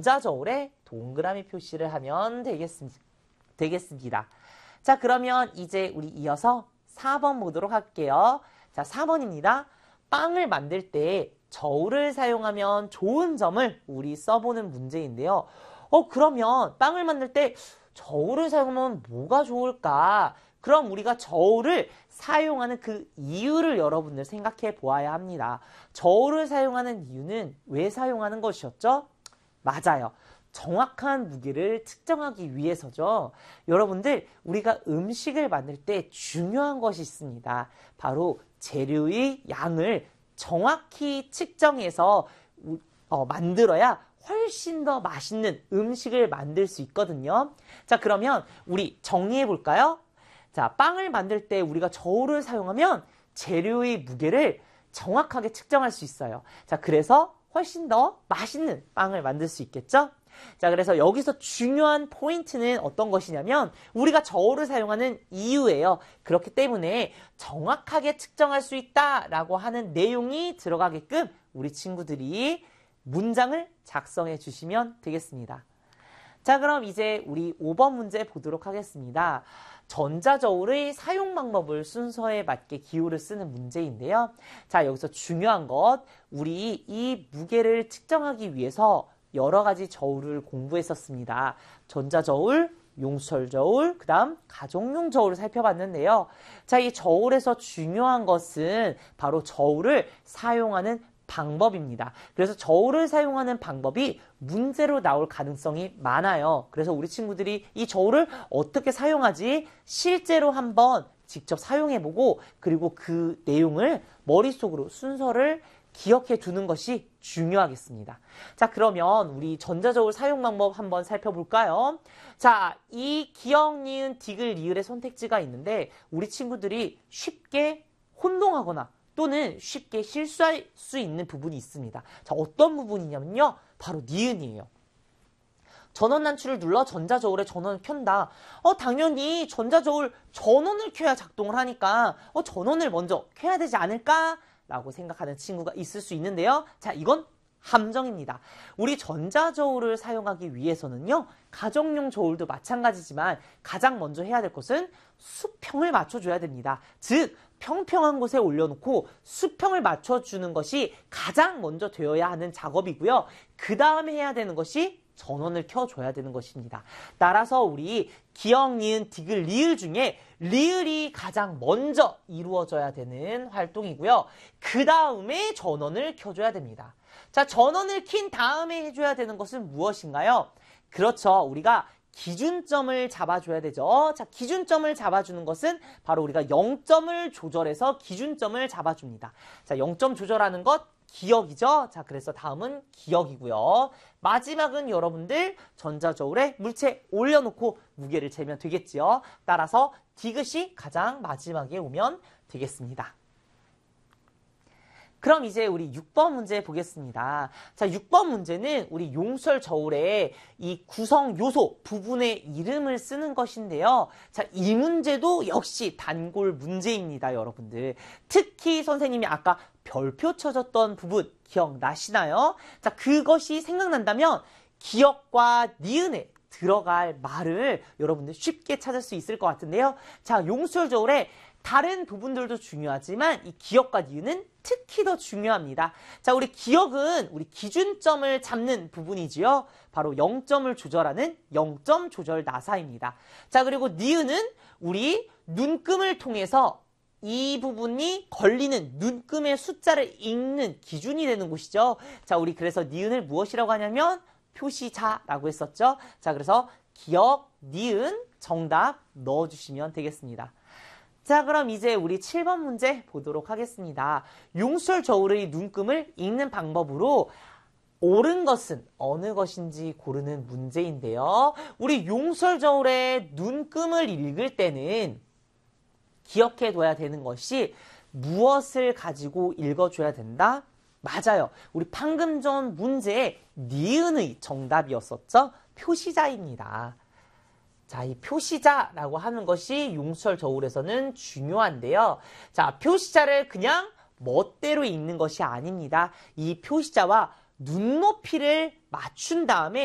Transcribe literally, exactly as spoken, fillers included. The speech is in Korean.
전자저울에 동그라미 표시를 하면 되겠습니다. 되겠습니다. 자, 그러면 이제 우리 이어서 사 번 보도록 할게요. 자, 사 번입니다. 빵을 만들 때 저울을 사용하면 좋은 점을 우리 써보는 문제인데요. 어, 그러면 빵을 만들 때 저울을 사용하면 뭐가 좋을까? 그럼 우리가 저울을 사용하는 그 이유를 여러분들 생각해 보아야 합니다. 저울을 사용하는 이유는 왜 사용하는 것이었죠? 맞아요. 정확한 무게를 측정하기 위해서죠. 여러분들, 우리가 음식을 만들 때 중요한 것이 있습니다. 바로 재료의 양을 정확히 측정해서 어, 만들어야 훨씬 더 맛있는 음식을 만들 수 있거든요. 자, 그러면 우리 정리해 볼까요? 자, 빵을 만들 때 우리가 저울을 사용하면 재료의 무게를 정확하게 측정할 수 있어요. 자, 그래서 훨씬 더 맛있는 빵을 만들 수 있겠죠? 자, 그래서 여기서 중요한 포인트는 어떤 것이냐면 우리가 저울을 사용하는 이유예요. 그렇기 때문에 정확하게 측정할 수 있다라고 하는 내용이 들어가게끔 우리 친구들이 문장을 작성해 주시면 되겠습니다. 자, 그럼 이제 우리 오 번 문제 보도록 하겠습니다. 전자저울의 사용 방법을 순서에 맞게 기호를 쓰는 문제인데요. 자, 여기서 중요한 것, 우리 이 무게를 측정하기 위해서 여러 가지 저울을 공부했었습니다. 전자저울, 용철저울, 그 다음 가정용 저울을 살펴봤는데요. 자, 이 저울에서 중요한 것은 바로 저울을 사용하는 방법입니다. 그래서 저울을 사용하는 방법이 문제로 나올 가능성이 많아요. 그래서 우리 친구들이 이 저울을 어떻게 사용하지 실제로 한번 직접 사용해보고 그리고 그 내용을 머릿속으로 순서를 기억해 두는 것이 중요하겠습니다. 자, 그러면 우리 전자저울 사용 방법 한번 살펴볼까요? 자, 이 기역, 니은, 디귿, 리을의 선택지가 있는데 우리 친구들이 쉽게 혼동하거나 또는 쉽게 실수할 수 있는 부분이 있습니다. 자, 어떤 부분이냐면요. 바로 니은이에요. 전원 단추를 눌러 전자저울에 전원을 켠다. 어, 당연히 전자저울 전원을 켜야 작동을 하니까 어, 전원을 먼저 켜야 되지 않을까? 라고 생각하는 친구가 있을 수 있는데요. 자, 이건 함정입니다. 우리 전자저울을 사용하기 위해서는요. 가정용 저울도 마찬가지지만 가장 먼저 해야 될 것은 수평을 맞춰줘야 됩니다. 즉 평평한 곳에 올려놓고 수평을 맞춰주는 것이 가장 먼저 되어야 하는 작업이고요. 그 다음에 해야 되는 것이 전원을 켜줘야 되는 것입니다. 따라서 우리 기역, 니은, 디귿, 리을 중에 리을이 가장 먼저 이루어져야 되는 활동이고요. 그 다음에 전원을 켜줘야 됩니다. 자, 전원을 킨 다음에 해줘야 되는 것은 무엇인가요? 그렇죠. 우리가 기준점을 잡아줘야 되죠. 자, 기준점을 잡아주는 것은 바로 우리가 영 점을 조절해서 기준점을 잡아줍니다. 자, 영 점 조절하는 것 기역이죠. 자, 그래서 다음은 기역이고요. 마지막은 여러분들 전자저울에 물체 올려놓고 무게를 재면 되겠지요. 따라서 디귿이 가장 마지막에 오면 되겠습니다. 그럼 이제 우리 육 번 문제 보겠습니다. 자, 육 번 문제는 우리 용설 저울의 이 구성 요소 부분의 이름을 쓰는 것인데요. 자, 이 문제도 역시 단골 문제입니다, 여러분들. 특히 선생님이 아까 별표 쳐줬던 부분 기억나시나요? 자, 그것이 생각난다면 기역과 니은에 들어갈 말을 여러분들 쉽게 찾을 수 있을 것 같은데요. 자, 용설 저울의 다른 부분들도 중요하지만 이 기역과 니은은 특히 더 중요합니다. 자, 우리 기역은 우리 기준점을 잡는 부분이지요. 바로 영 점을 조절하는 영 점 조절 나사입니다. 자, 그리고 니은은 우리 눈금을 통해서 이 부분이 걸리는 눈금의 숫자를 읽는 기준이 되는 곳이죠. 자, 우리 그래서 니은을 무엇이라고 하냐면 표시자라고 했었죠. 자, 그래서 기역, 니은 정답 넣어주시면 되겠습니다. 자, 그럼 이제 우리 칠 번 문제 보도록 하겠습니다. 용설 저울의 눈금을 읽는 방법으로 옳은 것은 어느 것인지 고르는 문제인데요. 우리 용설 저울의 눈금을 읽을 때는 기억해둬야 되는 것이 무엇을 가지고 읽어줘야 된다? 맞아요. 우리 방금 전 문제의 니은의 정답이었었죠? 표시자입니다. 자, 이 표시자라고 하는 것이 용설 저울에서는 중요한데요. 자, 표시자를 그냥 멋대로 읽는 것이 아닙니다. 이 표시자와 눈높이를 맞춘 다음에